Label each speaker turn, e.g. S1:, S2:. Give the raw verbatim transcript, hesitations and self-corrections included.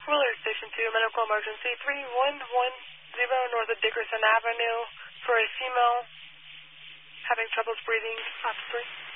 S1: Willard Station two, medical emergency three one one zero north of Dickerson Avenue for a female having troubles breathing. Ops three.